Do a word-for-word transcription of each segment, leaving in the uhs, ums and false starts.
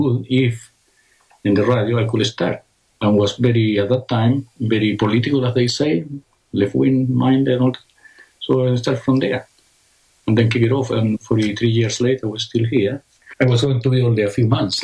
good if in the radio I could start. And was very, at that time, very political, as they say, left-wing minded and all. So I started from there. And then kick it off, and forty-three years later, I was still here. I was going to be only a few months,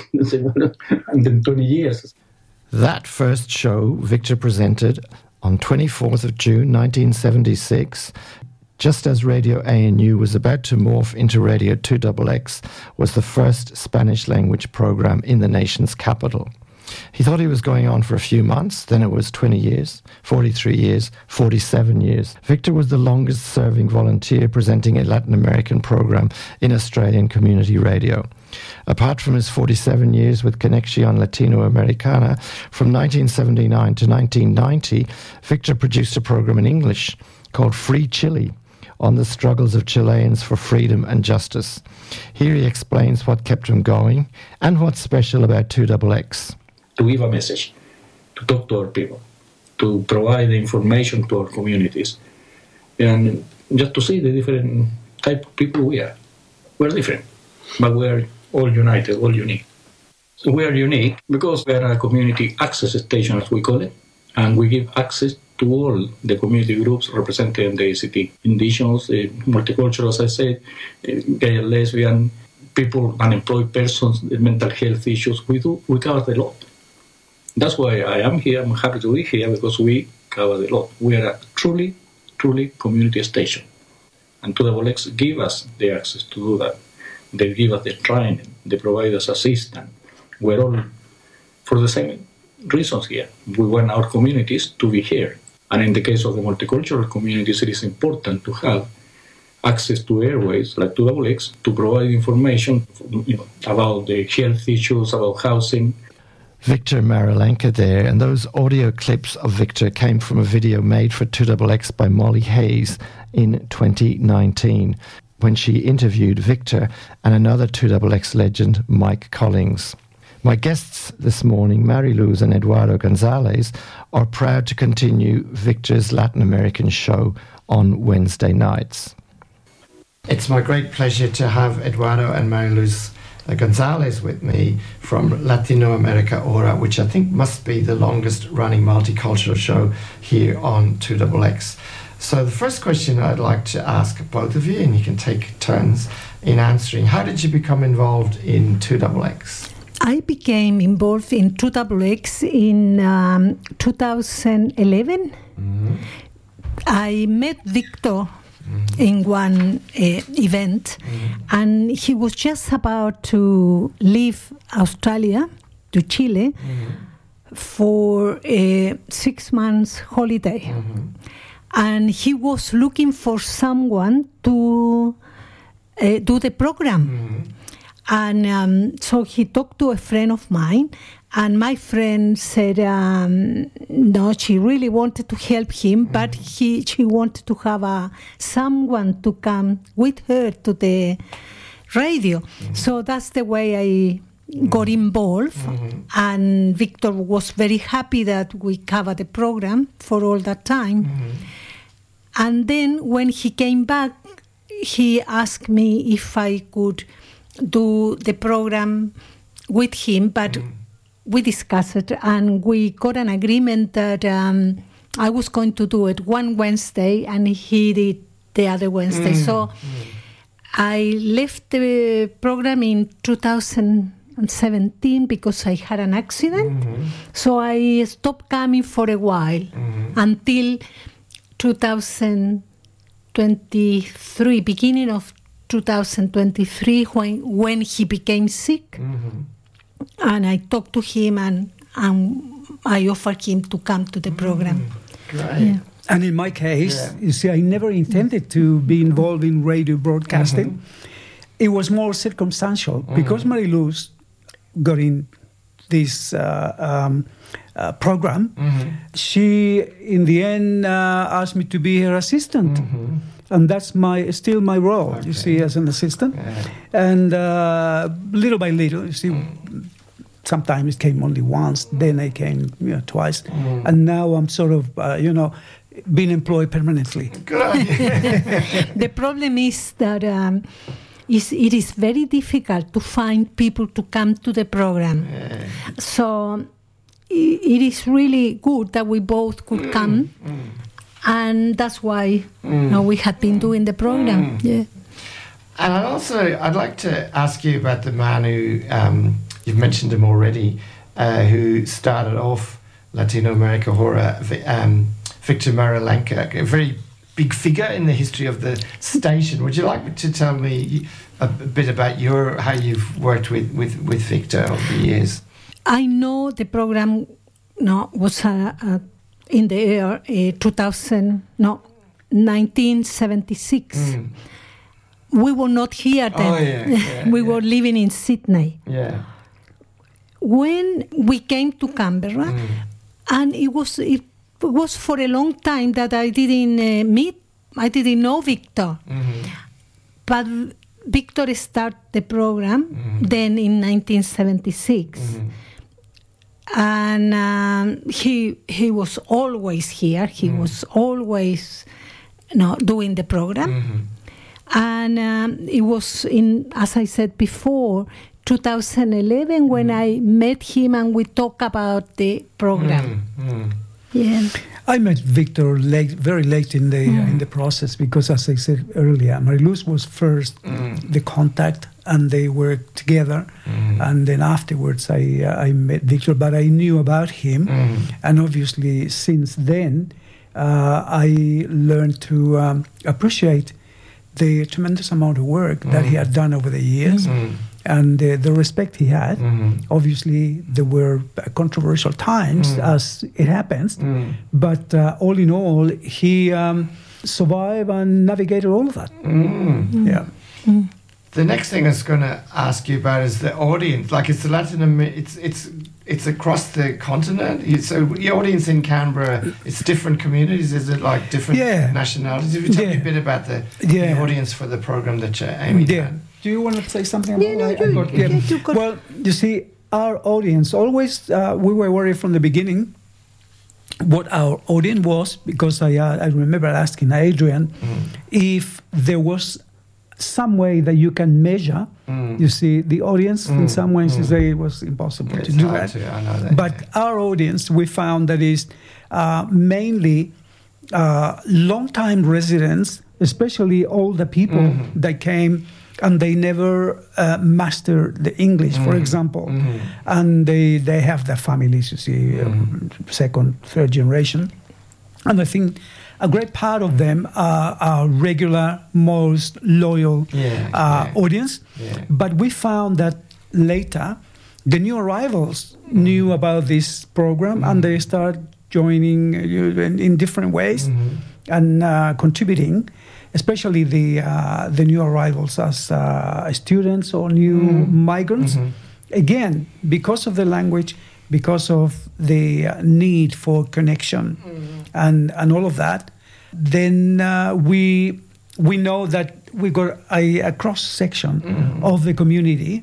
and then twenty years. That first show Victor presented on twenty-fourth of June nineteen seventy-six, just as Radio A N U was about to morph into Radio two X X, was the first Spanish-language program in the nation's capital. He thought he was going on for a few months, then it was twenty years, forty-three years, forty-seven years. Victor was the longest-serving volunteer presenting a Latin American program in Australian community radio. Apart from his forty-seven years with Conexión Latinoamericana, from nineteen seventy-nine to nineteen ninety, Victor produced a program in English called Free Chile, on the struggles of Chileans for freedom and justice. Here he explains what kept him going and what's special about two X X. To give a message, to talk to our people, to provide the information to our communities, and just to see the different type of people we are. We're different, but we're all united, all unique. So we are unique because we are a community access station, as we call it, and we give access to all the community groups represented in the city. Indigenous, uh, multicultural, as I said, uh, gay and lesbian, people, unemployed persons, mental health issues. We do, we cover the lot. That's why I am here. I'm happy to be here because we cover the lot. We are a truly, truly community station. And two X X give us the access to do that. They give us the training. They provide us assistance. We're all for the same reasons here. We want our communities to be here. And in the case of the multicultural communities, it is important to have access to airways like two X X to provide information, you know, about the health issues, about housing. Victor Marilenka there, and those audio clips of Victor came from a video made for two X X by Molly Hayes in twenty nineteen, when she interviewed Victor and another two X X legend, Mike Collins. My guests this morning, Mary Luz and Eduardo Gonzalez, are proud to continue Victor's Latin American show on Wednesday nights. It's my great pleasure to have Eduardo and Mary Luz Gonzalez with me from Latino America Ora, which I think must be the longest running multicultural show here on two X X. So the first question I'd like to ask both of you, and you can take turns in answering, how did you become involved in two X X? I became involved in two X X in um, two thousand eleven. Mm-hmm. I met Victor Mm-hmm. in one uh, event, mm-hmm. and he was just about to leave Australia to Chile mm-hmm. for a six months holiday. Mm-hmm. And he was looking for someone to uh, do the program. Mm-hmm. And um, so he talked to a friend of mine, and my friend said, um, no, she really wanted to help him, mm-hmm. but he she wanted to have a, someone to come with her to the radio. Mm-hmm. So that's the way I got involved. Mm-hmm. And Victor was very happy that we covered the program for all that time. Mm-hmm. And then when he came back, he asked me if I could do the program with him, but mm. we discussed it and we got an agreement that um, I was going to do it one Wednesday and he did the other Wednesday. Mm. So mm. I left the program in two thousand seventeen because I had an accident. Mm-hmm. So I stopped coming for a while mm-hmm. until two thousand twenty-three, beginning of two thousand twenty-three, when when he became sick, mm-hmm. and I talked to him and, and I offered him to come to the program. Mm-hmm. Right. Yeah. And in my case, yeah. you see, I never intended to be involved in radio broadcasting. Mm-hmm. It was more circumstantial mm-hmm. because Mary Luz got in this uh, um, uh, program. Mm-hmm. She, in the end, uh, asked me to be her assistant. Mm-hmm. And that's my still my role, okay. you see, as an assistant. Yeah. And uh, little by little, you see, mm. sometimes it came only once, then I came you know, twice. Mm. And now I'm sort of, uh, you know, being employed permanently. The problem is that um, it's, it is very difficult to find people to come to the program. Yeah. So it, it is really good that we both could Mm, come, mm. and that's why Mm. you know, we have been doing the program. Mm. Yeah. And I'd also, I'd like to ask you about the man who, um, you've mentioned him already, uh, who started off Latino America Hora, um, Victor Marilenko, a very big figure in the history of the station. Would you like to tell me a bit about your how you've worked with, with, with Victor over the years? I know the program no, was uh, uh, in the year uh, two thousand, no, nineteen seventy-six. Mm. We were not here then. Oh, yeah, yeah, we yeah. were living in Sydney. Yeah. When we came to Canberra, Mm. and it was it was for a long time that I didn't uh, meet, I didn't know Victor. Mm-hmm. But Victor started the program Mm-hmm. then in nineteen seventy-six. Mm-hmm. And um, he he was always here. He Mm. was always you know, doing the program. Mm-hmm. And um, it was in, as I said before, two thousand eleven when I met him and we talked about the program. Mm-hmm. Yeah. I met Victor late, very late in the uh, in the process because, as I said earlier, Mariluz was first Mm. the contact, and they worked together. Mm. And then afterwards, I uh, I met Victor, but I knew about him, Mm. and obviously since then, uh, I learned to um, appreciate the tremendous amount of work that he had done over the years, Mm. and uh, the respect he had. Mm. Obviously, there were controversial times, Mm. as it happens, Mm. but uh, all in all, he um, survived and navigated all of that. Mm. Yeah. The next thing I was going to ask you about is the audience. Like, it's the Latin Amer- it's it's it's across the continent. You- So the audience in Canberra, it's different communities. Is it like different Yeah. nationalities? If you tell me Yeah. a bit about the, Yeah. the audience for the program that you're aiming Yeah. at. Do you want to say something about Yeah, no, that? I you- got- you- you- you got- Well, you see, our audience always, uh, we were worried from the beginning what our audience was, because I, uh, I remember asking Adrian if there was some way that you can measure, Mm. you see, the audience. In Mm, some ways, mm. you say it was impossible It's to do hard that. to- I know that, But yeah. our audience, we found that is uh, mainly uh, long-time residents, especially older people Mhm. that came and they never uh, mastered the English, for Mhm. example, Mhm. and they they have their families, you see, um, second, third generation, and I think a great part of them are our regular, most loyal Yeah, uh, yeah. audience. Yeah. But we found that later, the new arrivals knew about this program and they started joining uh, in, in different ways Mhm. and uh, contributing, especially the uh, the new arrivals as uh, students or new Mm. migrants. Mhm. Again, because of the language, because of the uh, need for connection and, and all of that, then uh, we we know that we got a, a cross section Mhm. of the community.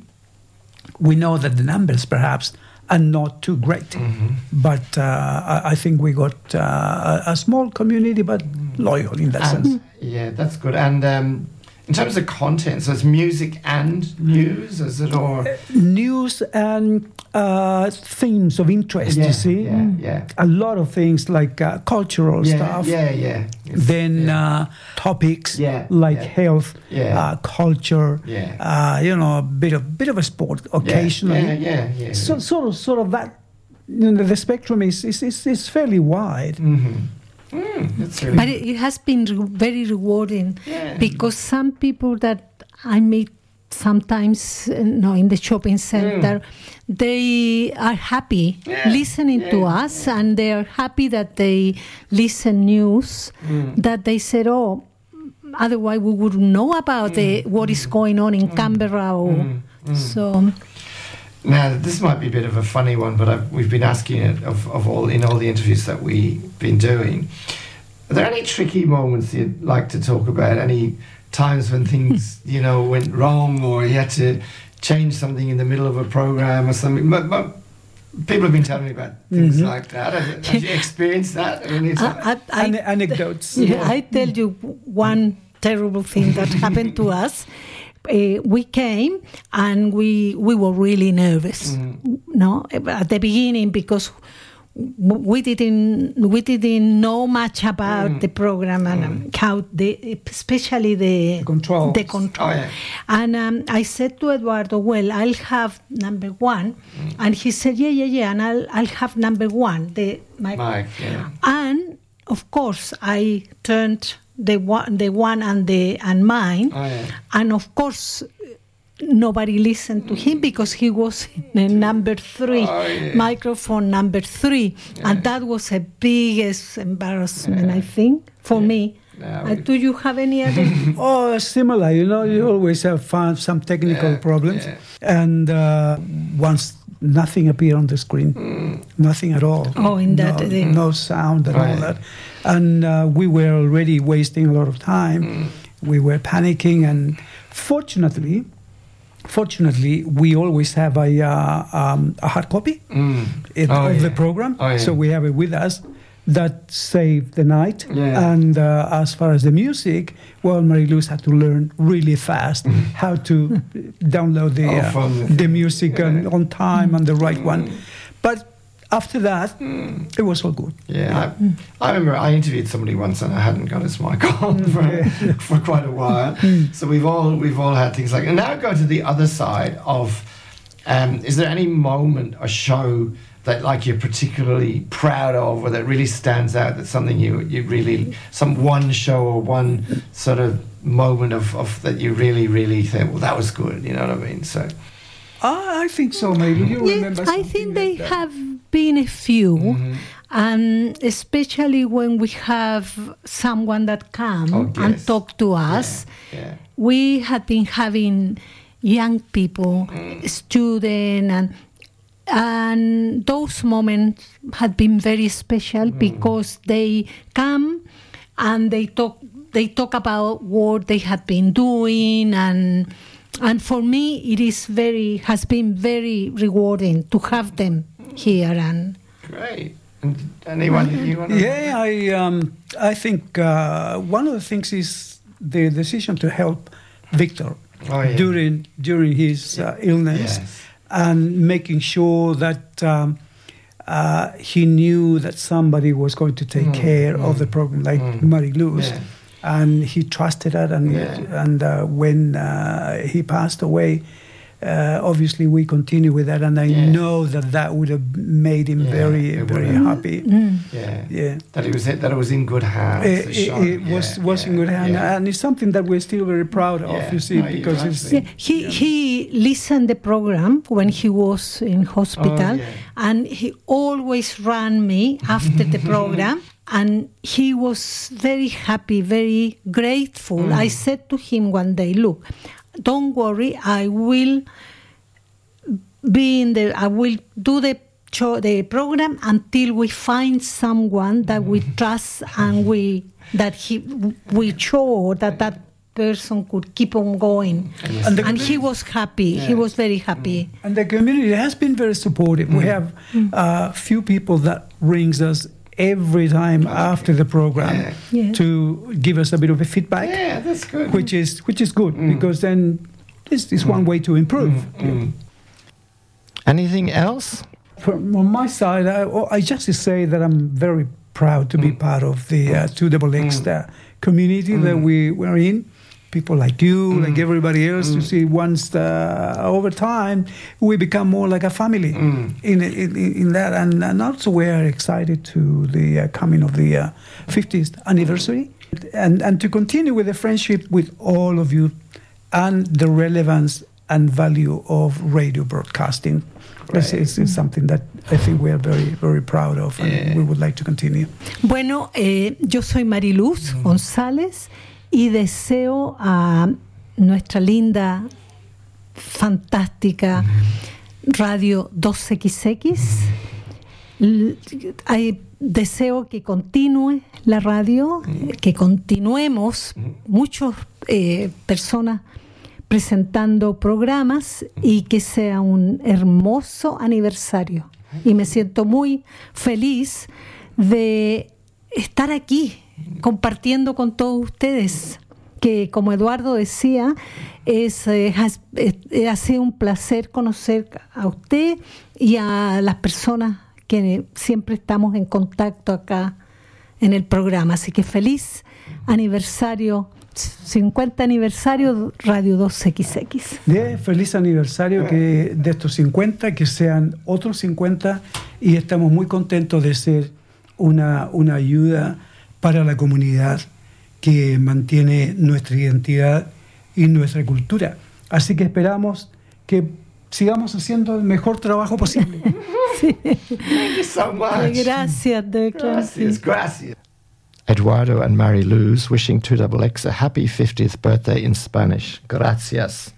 We know that the numbers perhaps are not too great, Mhm. but uh, I, I think we got uh, a, a small community, but loyal in that sense. And, yeah, that's good. And um, in terms of content, so it's music and news, is it, or News and uh, themes of interest, yeah, you see. yeah, yeah, A lot of things like uh, cultural yeah, stuff. yeah, yeah. It's- Then yeah. uh, topics Yeah, like yeah. health, Yeah. uh, culture, Yeah. uh, you know, a bit of bit of a sport occasionally. Yeah, yeah, yeah. So sort of sort of that. You know, the spectrum is is, is, is fairly wide. Mm-hmm. Mm, that's really But it, it has been re- very rewarding Yeah. because some people that I meet sometimes uh, no, in the shopping center, they are happy Yeah, listening to yeah, us and they are happy that they listen news, Mm. that they said, oh, otherwise we wouldn't know about the, what is going on in Canberra. Or, Mm, mm. So Now, this might be a bit of a funny one, but I've, we've been asking it of, of all in all the interviews that we've been doing. Are there any tricky moments you'd like to talk about? Any times when things, you know, went wrong, or you had to change something in the middle of a program or something? But, but people have been telling me about things Mhm. like that. Have, have you experienced that? I mean, it's, I, I, I, An- anecdotes. Yeah, I tell you one terrible thing that happened to us. uh, we came and we we were really nervous, mm. no, at the beginning, because we didn't we didn't know much about mm. the program and mm. um, how the especially the the control the control. Oh, yeah. And um, I said to Eduardo, well, I'll have number one, mm. and he said, yeah, yeah, yeah, and I'll I'll have number one, the mic. Mike, yeah. And of course, I turned the one the one and the and mine, Oh, yeah. and of course, nobody listened to him because he was in a number three, Oh, yeah. microphone number three, Yeah. and that was a biggest embarrassment, Yeah. I think, for Yeah. me. Yeah, Uh, we- do you have any other? Oh, similar. You know, you always have found some technical Yeah, problems, yeah. and uh, once nothing appeared on the screen, Mm. nothing at all. Oh, in that- no, the- no sound and Right. all that, and uh, we were already wasting a lot of time. Mm. We were panicking, and fortunately, fortunately, we always have a uh, um, a hard copy Mm. it, Oh, of yeah. the program, Oh, yeah. so we have it with us. That saved the night. Yeah. And uh, as far as the music, well, Marie-Louise had to learn really fast how to download the Oh, uh, from the- the music yeah. and on time and the right one. But after that, Mm. it was all good. Yeah, I, I remember I interviewed somebody once and I hadn't got his mic on for, for quite a while. So we've all we've all had things like. And now go to the other side of. Um, is there any moment or show that like you're particularly proud of, or that really stands out? That's something you you really some one show or one sort of moment of, of that you really really think, well, that was good. You know what I mean? So. I, I think so, maybe. You Yes, remember I something think they like that? have been a few, Mhm. and especially when we have someone that come Oh, and yes. talk to us. Yeah. yeah. We have been having young people, Mm. students, and and those moments had been very special Mm. because they come and they talk they talk about what they have been doing, and and for me it is very has been very rewarding to have them here. And Great. And anyone you want to? Yeah, I um, I think uh, one of the things is the decision to help Victor Oh, yeah. during during his uh, illness, Yes. and making sure that um, uh, he knew that somebody was going to take Mm, care mm, of the program, like mm. Marie-Louise. Yeah. And he trusted it, and Yeah. and uh, when uh, he passed away, uh, obviously we continue with that, and I Yeah. know that that would have made him Yeah, very it very would have. happy. mm, Yeah. Yeah. That it was that it was in good hands. It, the it, show. it was Yeah, was in yeah, good hand, yeah. and it's something that we're still very proud of. Yeah. You see, No, you're because it's right. yeah, he he listened the program when he was in hospital, Oh, yeah. and he always ran me after the program, and he was very happy, very grateful. Mm. I said to him one day, look, don't worry, I will be in the I will do the show, the program until we find someone that we trust and we that he we show that that person could keep on going. Yes. And the- And he was happy. He Yeah. was very happy. and the community has been very supportive. We have a uh, few people that rings us every time after the program Yeah. Yeah. to give us a bit of a feedback, Yeah, that's good. which is which is good because then this is one way to improve. Mm. Anything else? From on my side, I, oh, I just to say that I'm very proud to be part of the uh, two X X uh, community that we were in. People like you, like everybody else, to see once uh, over time we become more like a family Mm. in, in in that, and, and also we are excited to the uh, coming of the uh, fiftieth anniversary, and and to continue with the friendship with all of you, and the relevance and value of radio broadcasting. This Right. is, is something that I think we are very, very proud of, and Yeah. we would like to continue. Bueno, eh, yo soy Mariluz González y deseo a nuestra linda, fantástica Radio dos equis equis. L- hay- deseo que continúe la radio, que continuemos muchas eh, personas presentando programas y que sea un hermoso aniversario. Y me siento muy feliz de estar aquí compartiendo con todos ustedes, que, como Eduardo decía, es, eh, has, eh, ha sido un placer conocer a usted y a las personas que siempre estamos en contacto acá en el programa. Así que feliz aniversario, cincuenta aniversario Radio dos equis equis. De feliz aniversario que de estos cincuenta, que sean otros cincuenta, y estamos muy contentos de ser una, una ayuda para la comunidad que mantiene nuestra identidad y nuestra cultura. Así que esperamos que sigamos haciendo el mejor trabajo posible. Sí. Thank you so much. Gracias, Declan. Gracias, gracias. Eduardo and Mary Luz wishing two X X a happy fiftieth birthday in Spanish. Gracias.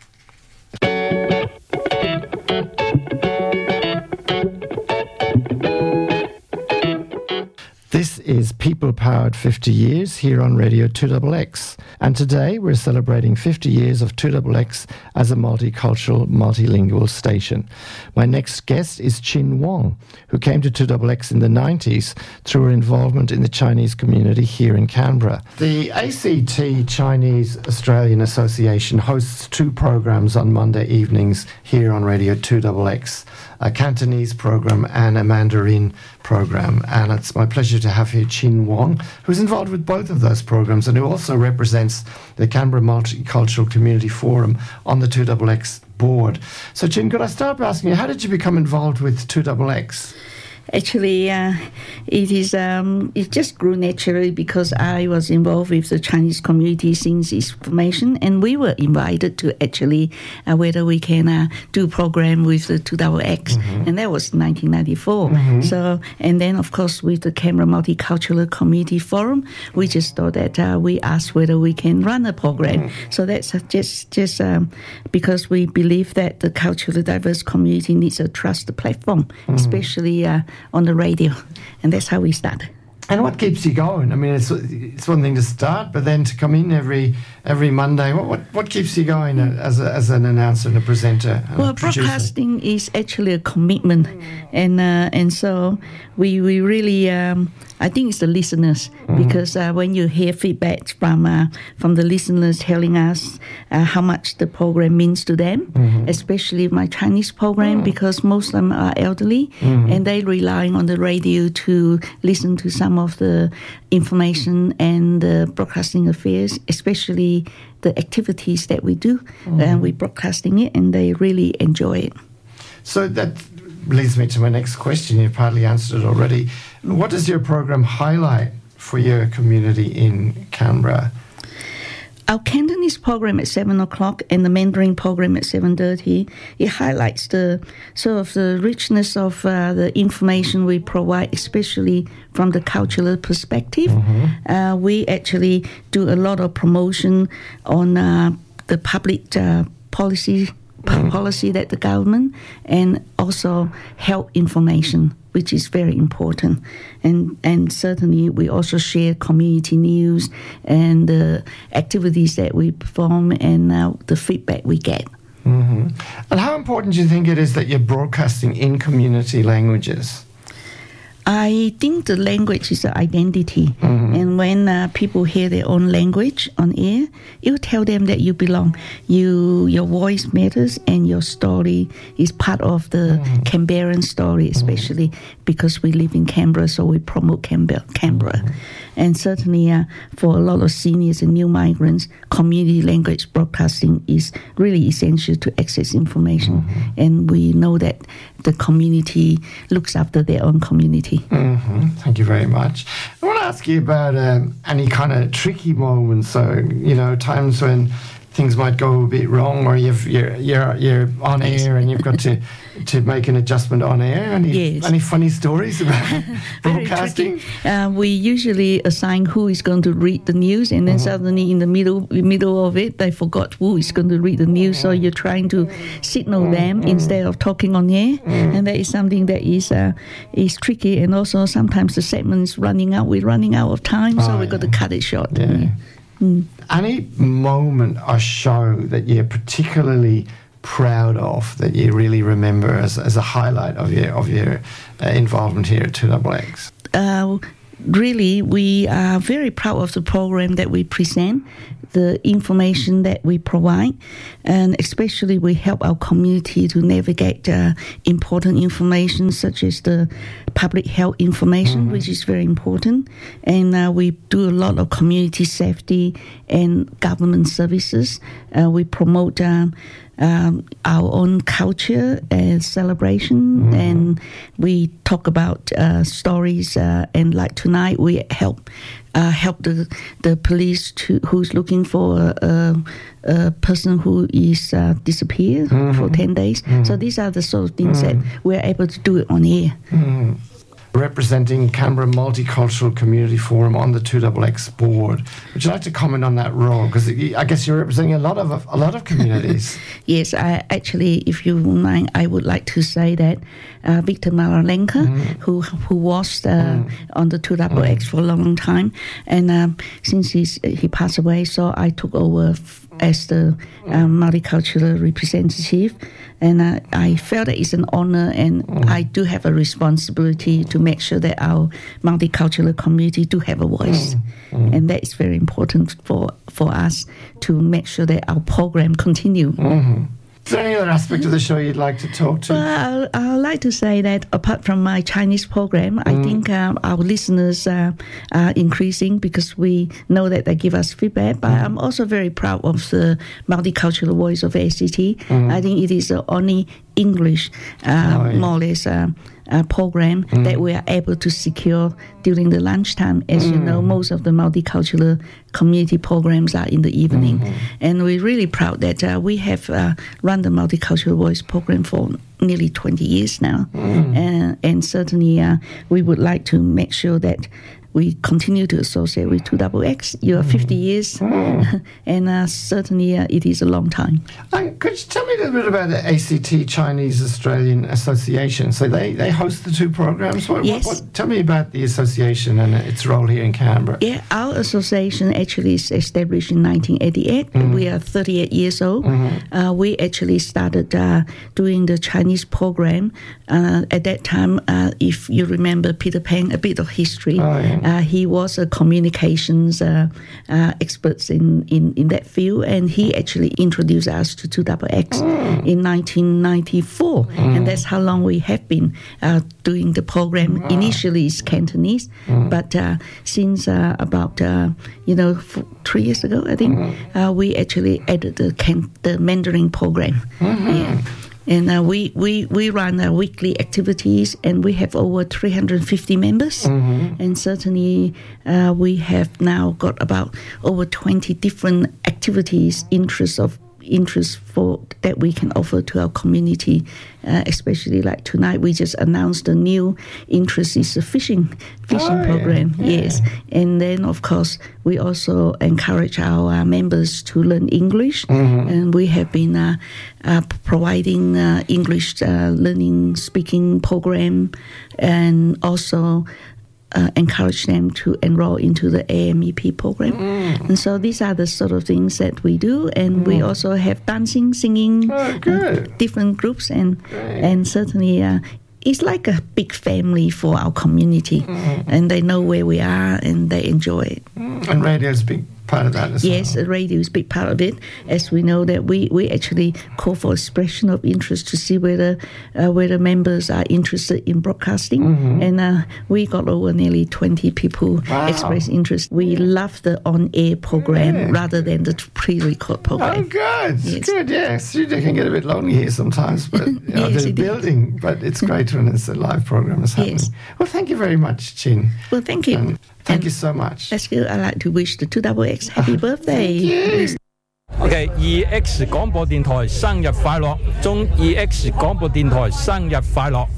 This is People Powered fifty years here on Radio two X X. And today we're celebrating fifty years of two X X as a multicultural, multilingual station. My next guest is Chin Wong, who came to two X X in the nineties through her involvement in the Chinese community here in Canberra. The A C T Chinese Australian Association hosts two programs on Monday evenings here on Radio two X X. A Cantonese program and a Mandarin program. And it's my pleasure to have here Chin Wong, who's involved with both of those programs and who also represents the Canberra Multicultural Community Forum on the two X X board. So Chin, could I start by asking you, how did you become involved with two X X? Actually, uh, it is um, it just grew naturally because I was involved with the Chinese community since its formation, and we were invited to actually uh, whether we can uh, do a program with the two X X, mm-hmm. and that was nineteen ninety-four. Mm-hmm. So, and then of course with the Canberra Multicultural Community Forum, we just thought that uh, we asked whether we can run a program. Mm-hmm. So that's uh, just just um, because we believe that the culturally diverse community needs a trusted platform, mm-hmm. especially. Uh, on the radio, and that's how we started. And what keeps you going? I mean, it's it's one thing to start, but then to come in every every Monday, what what, what keeps you going as a, as an announcer and a presenter? And well, a producer? Broadcasting is actually a commitment, and uh, and so we we really um, I think it's the listeners, mm-hmm. because uh, when you hear feedback from uh, from the listeners telling us uh, how much the program means to them, mm-hmm. especially my Chinese program, mm-hmm. because most of them are elderly, mm-hmm. and they relying on the radio to listen to some of the information and the broadcasting affairs, especially the activities that we do. Mm-hmm. And we're broadcasting it, and they really enjoy it. So that leads me to my next question. You've partly answered it already. What does your program highlight for your community in Canberra? Our Cantonese program at seven o'clock and the Mandarin program at seven thirty, it highlights the sort of the richness of uh, the information we provide, especially from the cultural perspective. Mm-hmm. Uh, we actually do a lot of promotion on uh, the public uh, policy mm-hmm. policy that the government, and also health information, which is very important. And and certainly we also share community news and the uh, activities that we perform and uh, the feedback we get. Mm-hmm. And how important do you think it is that you're broadcasting in community languages? I think the language is an identity. Mm-hmm. And when uh, people hear their own language on air, you tell them that you belong. You, your voice matters, and your story is part of the mm-hmm. Canberran story, especially mm-hmm. because we live in Canberra, so we promote Canberra. Canberra. Mm-hmm. And certainly uh, for a lot of seniors and new migrants, community language broadcasting is really essential to access information. Mm-hmm. And we know that the community looks after their own community. Mm-hmm. Thank you very much. I want to ask you about um, any kind of tricky moments, so, you know, times when things might go a bit wrong, or you've, you're, you're, you're on air and you've got to, to make an adjustment on air. Any, yes. any funny stories about broadcasting? Uh, we usually assign who is going to read the news, and then mm-hmm. suddenly in the middle middle of it, they forgot who is going to read the news, so you're trying to signal mm-hmm. them instead of talking on air, mm-hmm. and that is something that is uh, is tricky, and also sometimes the segment is running out, we're running out of time, so oh, we've yeah. got to cut it short. Yeah. Yeah. Mm. Any moment or show that you're particularly proud of, that you really remember as, as a highlight of your of your uh, involvement here at two X X? Uh, really, we are very proud of the program that we present, the information that we provide, and especially we help our community to navigate uh, important information such as the public health information, mm-hmm. which is very important. And uh, we do a lot of community safety and government services. Uh, we promote uh, um, our own culture and celebration, mm-hmm. and we talk about uh, stories. Uh, and like tonight, we help uh, help the the police to who's looking for a, a person who is uh, disappeared mm-hmm. for ten days. Mm-hmm. So these are the sort of things mm-hmm. that we're able to do it on air. Mm-hmm. Representing Canberra Multicultural Community Forum on the two X X board. Would you like to comment on that role? Because I guess you're representing a lot of a lot of communities. Yes, I, actually, if you mind, I would like to say that uh, Victor Maralenka, mm. who who was uh, mm. on the two X X mm. for a long time, and um, since he's, he passed away, so I took over f- as the uh, multicultural representative. And uh, I felt that it's an honor, and mm. I do have a responsibility to make sure that our multicultural community do have a voice. Mm. Mm. And that is very important for, for us to make sure that our program continue. Mm-hmm. Is there any other aspect of the show you'd like to talk to? Well, I would like to say that apart from my Chinese program, mm. I think um, our listeners uh, are increasing because we know that they give us feedback. But mm. I'm also very proud of the Multicultural Voice of A C T. Mm. I think it is the only English, uh, oh, yeah. more or less, uh, uh, program mm. that we are able to secure during the lunchtime. As mm. you know, most of the multicultural community programs are in the evening. Mm-hmm. And we're really proud that uh, we have uh, run the Multicultural Voice program for nearly twenty years now. Mm. And, and certainly uh, we would like to make sure that we continue to associate with two X X. You are fifty years, mm. and uh, certainly uh, it is a long time. Uh, could you tell me a little bit about the A C T Chinese Australian Association? So they, they host the two programs. What, yes. What, what, tell me about the association and its role here in Canberra. Yeah, our association actually is established in nineteen eighty-eight. Mm. We are thirty-eight years old. Mm-hmm. Uh, we actually started uh, doing the Chinese program. Uh, at that time, uh, if you remember Peter Pang, a bit of history. Oh, yeah. Uh, he was a communications uh, uh, expert in, in, in that field, and he actually introduced us to two X X mm. in nineteen ninety-four, mm. and that's how long we have been uh, doing the program. Wow. Initially, it's Cantonese, mm. but uh, since uh, about uh, you know f- three years ago, I think mm. uh, we actually added the can- the Mandarin program. Mm-hmm. Yeah. And uh, we, we, we run uh, weekly activities, and we have over three hundred fifty members. Mm-hmm. And certainly uh, we have now got about over twenty different activities, interests of interest for that we can offer to our community, uh, especially like tonight we just announced a new interest is a fishing fishing oh, program. Yeah. Yeah. Yes, and then of course we also encourage our uh, members to learn English, mm-hmm. and we have been uh, uh, providing uh, English uh, learning speaking program, and also Uh, encourage them to enroll into the A M E P program. Mm. And so these are the sort of things that we do. And mm. we also have dancing, singing, oh, uh, different groups. And Great. and certainly uh, it's like a big family for our community. Mm. And they know where we are and they enjoy it. Mm. And radio is a big part of that as yes, well. Yes, radio is a big part of it. As we know that we, we actually call for expression of interest to see whether uh, whether members are interested in broadcasting. Mm-hmm. And uh, we got over nearly twenty people wow. express interest. We yeah. love the on-air program yeah. rather than the pre-record program. Oh, good. Yes. Good, yes. You can get a bit lonely here sometimes, but you know, yes, the building. But it's great when it's a live program is happening. Yes. Well, thank you very much, Chin. Well, thank you. Um, Thank you so much. That's good. I'd like to wish the two X X happy birthday. OK， 二 X 廣播電台生日快樂，中二 X 廣播電台生日快樂。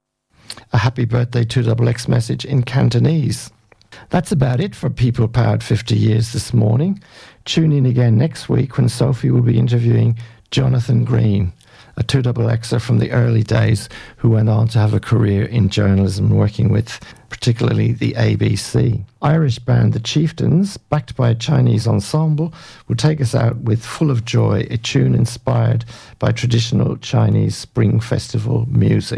A happy birthday two X X message in Cantonese. That's about it for People Powered fifty years this morning. Tune in again next week when Sophie will be interviewing Jonathan Green, a two X Xer from the early days who went on to have a career in journalism, working with particularly the A B C. Irish band The Chieftains, backed by a Chinese ensemble, will take us out with Full of Joy, a tune inspired by traditional Chinese Spring Festival music.